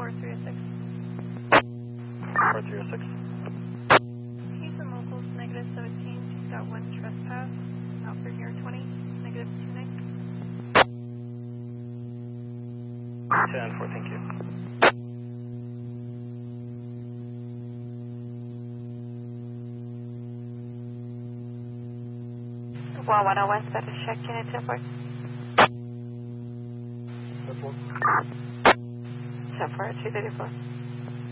4306. 4306. He's in locals, negative 17. She's got one trespass. Out for year 20, negative 29. 10-4, thank you. Well, 101, status check, unit 10-4. 10-4. 10-4, 234.